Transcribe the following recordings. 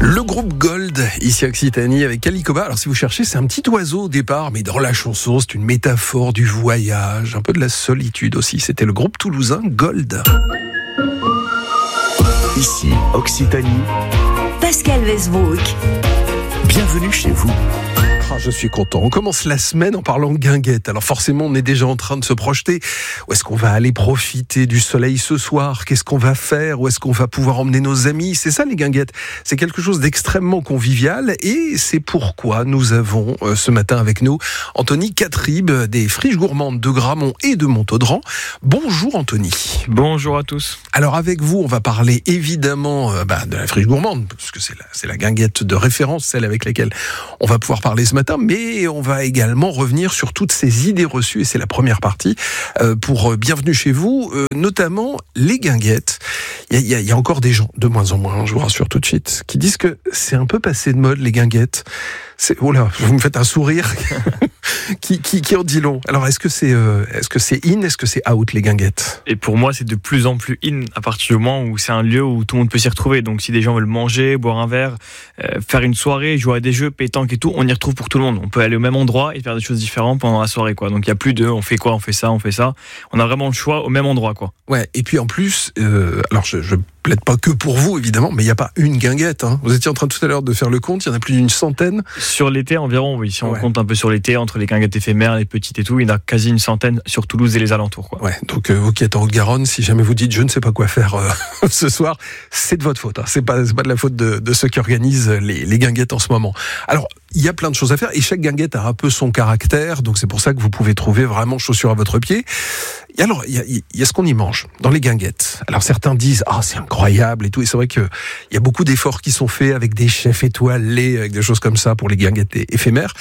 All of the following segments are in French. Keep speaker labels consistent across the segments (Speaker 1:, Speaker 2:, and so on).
Speaker 1: Le groupe Gold, ici à Occitanie, avec Calicoba. Alors si vous cherchez, c'est un petit oiseau au départ, mais dans la chanson, c'est une métaphore du voyage, un peu de la solitude aussi. C'était le groupe toulousain Gold.
Speaker 2: Ici, Occitanie.
Speaker 3: Pascal Westbrook.
Speaker 2: Bienvenue chez vous.
Speaker 1: Je suis content. On commence la semaine en parlant guinguette. Alors forcément, on est déjà en train de se projeter. Où est-ce qu'on va aller profiter du soleil ce soir ? Qu'est-ce qu'on va faire ? Où est-ce qu'on va pouvoir emmener nos amis ? C'est ça les guinguettes. C'est quelque chose d'extrêmement convivial et c'est pourquoi nous avons ce matin avec nous Anthony Catrib des Friches Gourmandes de Gramont et de Montaudran. Bonjour Anthony.
Speaker 4: Bonjour à tous.
Speaker 1: Alors avec vous, on va parler évidemment de la friche gourmande, parce que c'est la guinguette de référence, celle avec laquelle on va pouvoir parler ce matin, mais on va également revenir sur toutes ces idées reçues, et c'est la première partie, pour Bienvenue chez vous, notamment les guinguettes. Il y a encore des gens, de moins en moins, je vous rassure tout de suite, qui disent que c'est un peu passé de mode les guinguettes. Oh là, vous me faites un sourire qui en dit long. Alors est-ce que c'est in, est-ce que c'est out les guinguettes ?
Speaker 4: Et pour moi, c'est de plus en plus in à partir du moment où c'est un lieu où tout le monde peut s'y retrouver. Donc si des gens veulent manger, boire un verre, faire une soirée, jouer à des jeux, pétanque et tout, on y retrouve pour tout le monde. On peut aller au même endroit et faire des choses différentes pendant la soirée, quoi. Donc il y a plus de on fait quoi, on fait ça. On a vraiment le choix au même endroit, quoi.
Speaker 1: Ouais. Et puis en plus, alors je plaide pas que pour vous évidemment, mais il y a pas une guinguette. Hein. Vous étiez en train tout à l'heure de faire le compte. Il y en a plus d'une centaine.
Speaker 4: Sur l'été environ, oui. Si on compte un peu sur l'été, entre les guinguettes éphémères, les petites et tout, il y en a quasi une centaine sur Toulouse et les alentours, quoi.
Speaker 1: Ouais. Donc vous qui êtes en Haute-Garonne, si jamais vous dites je ne sais pas quoi faire ce soir, c'est de votre faute. Hein. C'est pas de la faute de ceux qui organisent les guinguettes en ce moment. Alors il y a plein de choses à faire et chaque guinguette a un peu son caractère. Donc c'est pour ça que vous pouvez trouver vraiment chaussure à votre pied. Et alors il y a ce qu'on y mange dans les guinguettes. Alors certains disent c'est incroyable et tout. Et c'est vrai que il y a beaucoup d'efforts qui sont faits avec des chefs étoilés, avec des choses comme ça pour les guinguettes éphémères.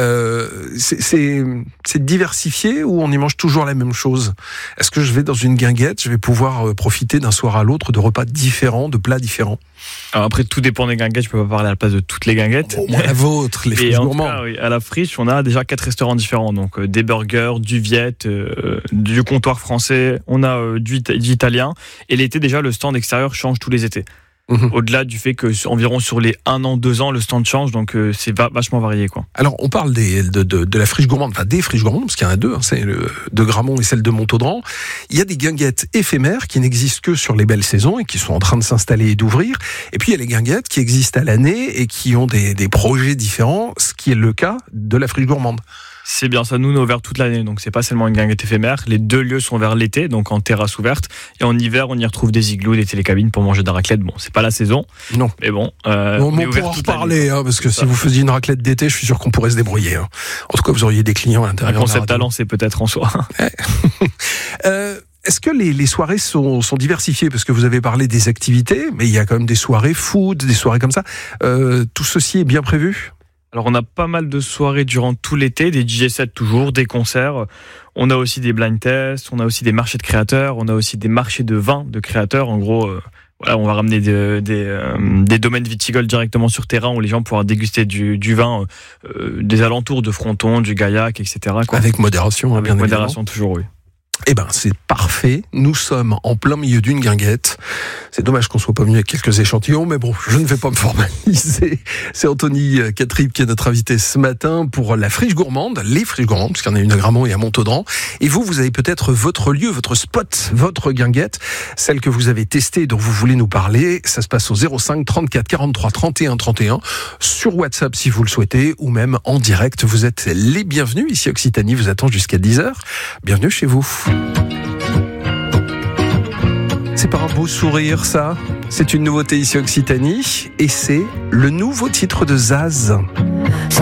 Speaker 1: C'est diversifié ou on y mange toujours la même chose ? Est-ce que je vais dans une guinguette, je vais pouvoir profiter d'un soir à l'autre de repas différents, de plats différents ?
Speaker 4: Alors après, tout dépend des guinguettes. Je peux pas parler à la place de toutes les guinguettes.
Speaker 1: Au moins la vôtre, les friches gourmandes.
Speaker 4: Oui, à la friche, on a déjà 4 restaurants différents. Donc des burgers, du viet, du comptoir français. On a du italien. Et l'été, déjà, le stand extérieur change tous les étés. Au-delà du fait que environ sur les 1 an, 2 ans, le stand change, donc c'est vachement varié, quoi.
Speaker 1: Alors on parle de la friche gourmande, enfin des friches gourmandes, parce qu'il y en a deux, c'est de Gramont et celle de Montaudran. Il y a des guinguettes éphémères qui n'existent que sur les belles saisons et qui sont en train de s'installer et d'ouvrir. Et puis il y a les guinguettes qui existent à l'année et qui ont des projets différents, ce qui est le cas de la friche gourmande.
Speaker 4: C'est bien ça, nous on est ouvert toute l'année, donc c'est pas seulement une guinguette éphémère. Les 2 lieux sont ouverts l'été, donc en terrasse ouverte, et en hiver on y retrouve des igloos, des télécabines pour manger de la raclette. Bon, c'est pas la saison,
Speaker 1: non,
Speaker 4: mais bon,
Speaker 1: on pourra en reparler, parce que si vous faisiez une raclette d'été, je suis sûr qu'on pourrait se débrouiller. Hein. En tout cas, vous auriez des clients à l'intérieur.
Speaker 4: Un concept à lancer peut-être en soi.
Speaker 1: Est-ce que les soirées sont diversifiées ? Parce que vous avez parlé des activités, mais il y a quand même des soirées food, des soirées comme ça. Tout ceci est bien prévu ?
Speaker 4: Alors on a pas mal de soirées durant tout l'été, des DJ sets toujours, des concerts. On a aussi des blind tests, on a aussi des marchés de créateurs, on a aussi des marchés de vins de créateurs. En gros, on va ramener des domaines viticoles directement sur terrain où les gens pourront déguster du vin des alentours de Fronton, du Gaillac, etc., quoi.
Speaker 1: Avec modération, bien évidemment.
Speaker 4: Modération toujours, oui.
Speaker 1: Eh ben, c'est parfait. Nous sommes en plein milieu d'une guinguette. C'est dommage qu'on soit pas venu avec quelques échantillons, mais bon, je ne vais pas me formaliser. C'est Anthony Catrib qui est notre invité ce matin pour la friche gourmande, les friches gourmandes, parce qu'il y en a une à Gramont et à Montaudran. Et vous avez peut-être votre lieu, votre spot, votre guinguette, celle que vous avez testée, dont vous voulez nous parler. Ça se passe au 05 34 43 31 31, sur WhatsApp si vous le souhaitez, ou même en direct. Vous êtes les bienvenus. Ici Occitanie vous attend jusqu'à 10h. Bienvenue chez vous. C'est pas un beau sourire, ça. C'est une nouveauté ici Occitanie et c'est le nouveau titre de Zaz.